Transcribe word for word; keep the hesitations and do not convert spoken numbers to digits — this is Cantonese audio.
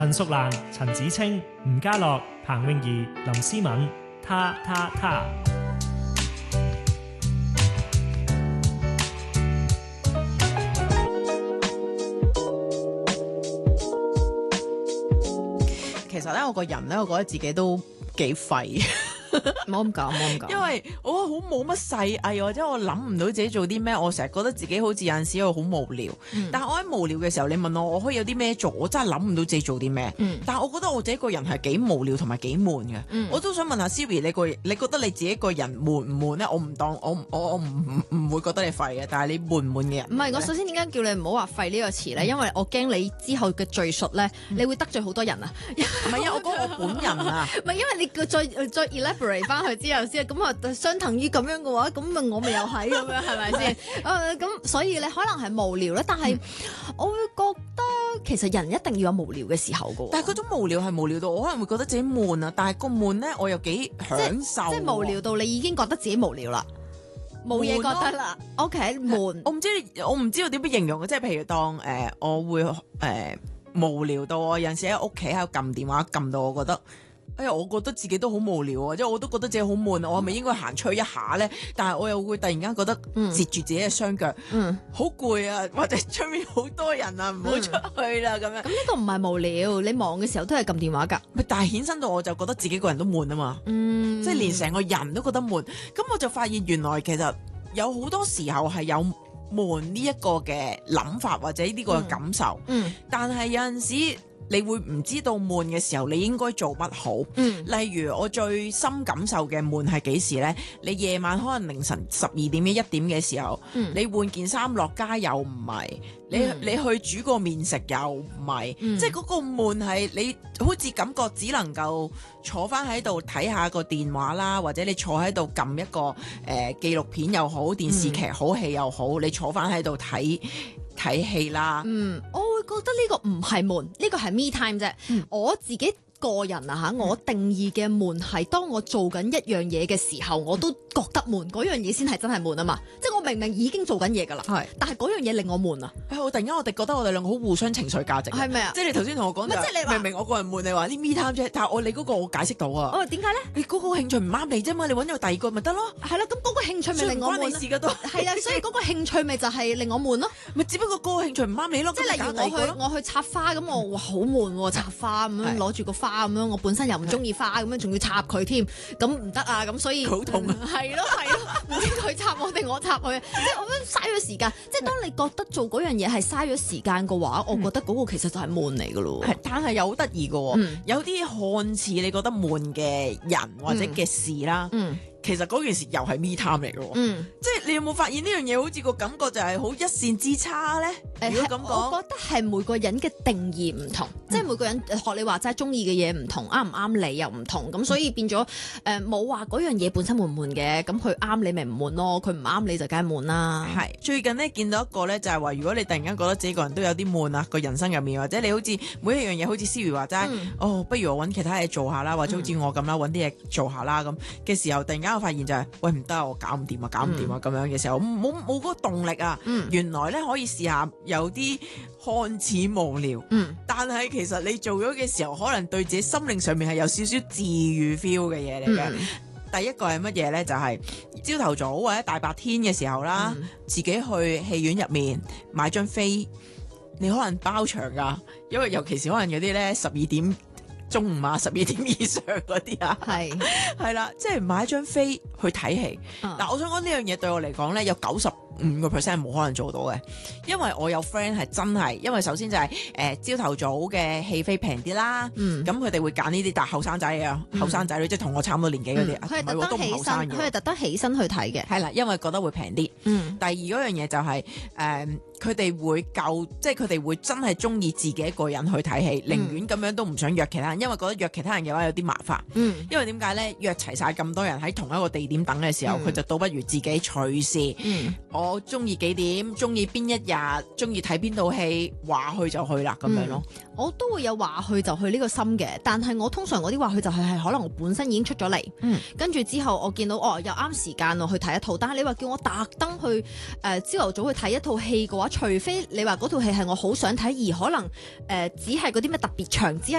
陳淑蘭、陳子清、吳家樂、彭詠儀、林思敏，他他他。 其實咧，我個人咧，我覺得自己都幾廢。 唔好咁講，唔好咁講。 因為我好冇乜細藝，或者我諗唔到自己做啲咩，我成日覺得自己好似有陣時好無聊。嗯、但係我喺無聊嘅時候，你問我我可以有啲咩做，我真係諗唔到自己做啲咩。嗯、但係我覺得我自己個人係幾無聊同埋幾悶嘅。嗯、我都想問下 Siri， 你個你覺得你自己個人悶唔悶咧？我唔當我我我唔唔會覺得你廢嘅，但係你悶唔悶嘅人？ 唔係，我首先點解叫你唔好話廢呢個詞咧？因為我驚你之後嘅敘述咧，你會得罪好多人啊。 唔係啊，我講我本人啊。 唔係因為你再再 elaborate 翻去之後。咁啊，相等於咁樣嘅話，咁咪我咪又係咁樣，係咪先？誒，咁所以你可能係無聊咧，但係我會覺得其實人一定要有無聊嘅時候嘅。 但係嗰種無聊係無聊到我可能會覺得自己悶啊，但係個悶咧我又幾享受。 即係無聊到你已經覺得自己無聊啦，冇嘢覺得啦。OK， 悶。 我唔知我唔知道點樣形容嘅，即係譬如當誒、呃、我會誒、呃、無聊到我有陣時喺屋企喺度撳電話撳到我覺得。哎呀，我覺得自己都好無聊啊，即係我都覺得自己好悶啊，我係咪應該行出去一下咧？但係我又會突然間覺得截住自己嘅雙腳，嗯，好攰啊，或者出面好多人啊，唔好出去啦咁、嗯、樣。 咁呢個唔係無聊，你忙嘅時候都係撳電話㗎。 但係衍生到我就覺得自己個人都悶啊嘛，嗯，即係連成個人都覺得悶。咁我就發現原來其實有好多時候係有悶呢一個嘅諗法或者呢個嘅感受，嗯，嗯但係有陣時。你會唔知道悶嘅時候，你應該做乜好？嗯，例如我最深感受嘅悶係幾時呢？你夜晚可能凌晨十二點一點嘅時候，嗯、你換件衫落街又唔係，你、嗯、你去煮個麵食又唔係，嗯、即係嗰個悶係你好似感覺只能夠坐翻喺度睇下個電話啦，或者你坐喺度撳一個誒、呃、紀錄片又好，電視劇好戲又好，你坐翻喺度睇。睇戲啦， 嗯，我會覺得呢個唔係悶，呢個係 me time 啫，嗯、我自己。個人啊嚇，我定義嘅悶係當我做緊一樣嘢嘅時候，我都覺得悶，嗰樣嘢先係真係悶啊嘛！即係我明明已經做緊嘢㗎啦，係，但係嗰樣嘢令我悶啊！ 我突然間我哋覺得我哋兩個好互相情緒價值， 係咪啊？ 即係你頭先同我講就係明明我個人悶，你話啲 me time啫，但係我你嗰個我解釋到啊！ 哦，點解咧？ 你嗰個興趣唔啱你啫嘛，你揾咗第二個咪得咯？ 係啦，咁嗰個興趣咪令我悶咯？係啊，所以嗰個興趣咪就係令我悶咯？ 咪只不過嗰個興趣唔啱你咯？ 即係例如我去我去插花咁，我好悶喎，插花咁樣攞住個花咁樣，我本身又唔中意花咁樣，仲要插佢添，咁唔得啊！咁所以好痛啊！ 係咯係咯，唔知佢插我定我插佢，即係我覺得嘥咗時間。即係當你覺得做嗰樣嘢係嘥咗時間嘅話，我覺得嗰個其實就係悶嚟㗎咯。係， 但係又好得意嘅喎，嗯、有啲看似你覺得悶嘅人或者嘅事啦。嗯嗯其實嗰件事又係 me time 嚟嘅喎，嗯、即係你有冇發現呢樣嘢好似個感覺就係好一線之差咧？如果咁講， 我覺得係每個人嘅定義唔同，嗯、即係每個人學你話齋中意嘅嘢唔同，啱唔啱你又唔同，咁所以變咗誒冇話嗰樣嘢本身悶唔悶嘅，咁佢啱你咪唔悶咯，佢唔啱你就梗係悶啦。 係最近咧見到一個咧就係話，如果你突然間覺得自己個人都有啲悶啊，個人生入面或者你好似每一樣嘢好似思如話齋，嗯、哦不如我揾其他嘢做下啦，或者好似我咁啦，揾啲嘢做下啦咁嘅時候，突然間我發現就係、是，喂唔得，我搞唔掂啊，搞唔掂啊咁、嗯、樣嘅時候，冇冇嗰個動力啊。嗯、原來咧可以試下有啲看似無聊，嗯、但係其實你做咗嘅時候，可能對自己心靈上面係有少少治愈 feel 嘅嘢嚟嘅。嗯、第一個係乜嘢咧？就係朝頭早或者大白天嘅時候啦，嗯、自己去戲院入面買張飛，你可能包場噶，因為尤其是可能有啲咧十二點。中午啊，十二點以上嗰啲啊，係係啦，即係買一張飛去睇戲。嗱、uh. 我想講呢樣嘢對我嚟講咧，有九十五個 percent 冇可能做到嘅，因為我有 friend 係真係，因為首先就係誒朝頭早嘅戲飛平啲啦，咁佢哋會揀呢啲，但後生仔啊，後生仔女即係同我差唔多年紀嗰啲， 佢係特登起身，佢係特登起身去睇嘅， 係啦，因為覺得會平啲。嗯、第二嗰樣嘢就係、是、誒。呃佢哋會夠，即係佢哋會真係中意自己一個人去睇戲，寧願咁樣都唔想約其他人，因為覺得約其他人嘅話有啲麻煩。嗯，因為點解咧？約齊晒咁多人喺同一個地點等嘅時候，佢、嗯、就倒不如自己隨時。嗯，我我中意幾點，中意邊一日，中意睇邊套戲，話去就去啦咁樣咯。 我都會有話去就去呢個心嘅，但係我通常我啲話去就係係可能我本身已經出咗嚟， 嗯跟住之後我見到哦又啱時間咯去睇一套，但係你話叫我特登去誒朝頭早去睇一套戲嘅話，除非你話嗰套戲係我好想睇，而可能誒、呃、只係嗰啲咩特別場，只係